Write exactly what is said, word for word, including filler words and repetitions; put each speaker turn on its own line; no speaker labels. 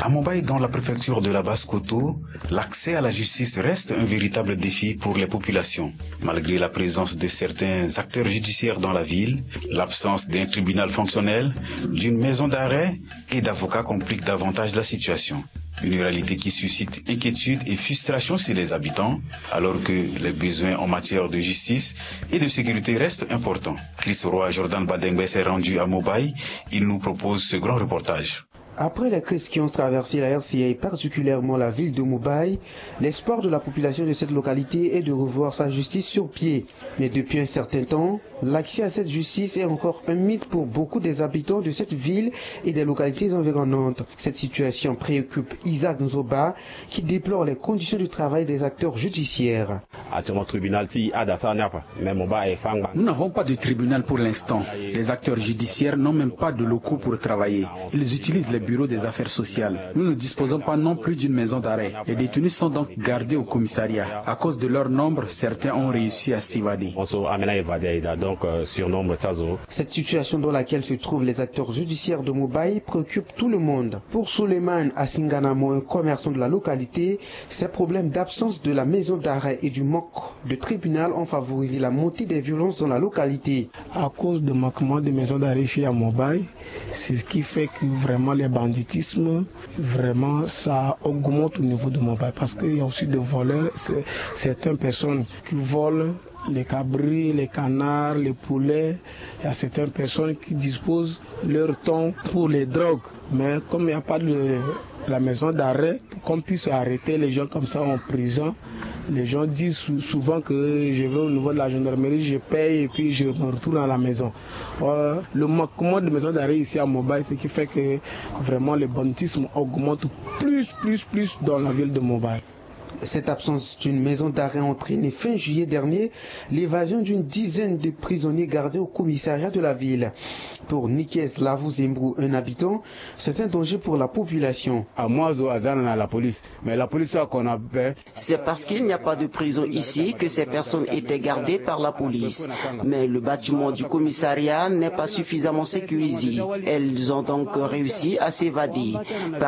À Mobaye, dans la préfecture de la Basse-Kotto, l'accès à la justice reste un véritable défi pour les populations. Malgré la présence de certains acteurs judiciaires dans la ville, l'absence d'un tribunal fonctionnel, d'une maison d'arrêt et d'avocats complique davantage la situation. Une réalité qui suscite inquiétude et frustration chez les habitants, alors que les besoins en matière de justice et de sécurité restent importants. Chris Roy Jordan Badengbe s'est rendu à Mobaye. Il nous propose ce grand reportage.
Après les crises qui ont traversé la R C A et particulièrement la ville de Mobaye, l'espoir de la population de cette localité est de revoir sa justice sur pied. Mais depuis un certain temps, l'accès à cette justice est encore un mythe pour beaucoup des habitants de cette ville et des localités environnantes. Cette situation préoccupe Isaac Nzoba qui déplore les conditions de travail des acteurs judiciaires.
Nous n'avons pas de tribunal pour l'instant. Les acteurs judiciaires n'ont même pas de locaux pour travailler. Ils utilisent les bureaux des affaires sociales. Nous ne disposons pas non plus d'une maison d'arrêt. Les détenus sont donc gardés au commissariat. À cause de leur nombre, certains ont réussi à s'évader.
Cette situation dans laquelle se trouvent les acteurs judiciaires de Mobaye préoccupe tout le monde. Pour Suleiman Asinganamo, un commerçant de la localité, ces problèmes d'absence de la maison d'arrêt et du manque de tribunal ont favorisé la montée des violences dans la localité.
À cause de manquement de maison d'arrêt ici à Mobaye, c'est ce qui fait que vraiment les banditisme, vraiment ça augmente au niveau de Mobaye parce qu'il y a aussi des voleurs, certaines personnes qui volent les cabris, les canards, les poulets. Il y a certaines personnes qui disposent leur temps pour les drogues. Mais comme il n'y a pas de la maison d'arrêt, qu'on puisse arrêter les gens comme ça en prison, les gens disent souvent que je vais au niveau de la gendarmerie, je paye et puis je me retourne à la maison. Alors, le manquement de maison d'arrêt ici à Mobaye, ce qui fait que vraiment le banditisme augmente plus, plus, plus dans la ville de Mobaye.
Cette absence d'une maison d'arrêt a entraîné fin juillet dernier l'évasion d'une dizaine de prisonniers gardés au commissariat de la ville. Pour Nikes Lavou Zembrou, un habitant, c'est un danger pour la population.
C'est parce qu'il n'y a pas de prison ici que ces personnes étaient gardées par la police. Mais le bâtiment du commissariat n'est pas suffisamment sécurisé. Elles ont donc réussi à s'évader.